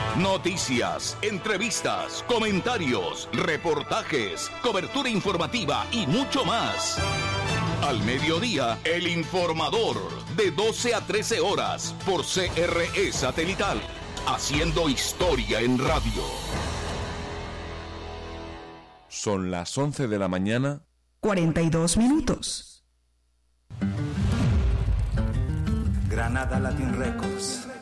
Noticias, entrevistas, comentarios, reportajes, cobertura informativa y mucho más. Al mediodía, El Informador, de 12 a 13 horas, por CRE Satelital, haciendo historia en radio. Son las 11 de la mañana. 42 minutos. Granada Latin Records.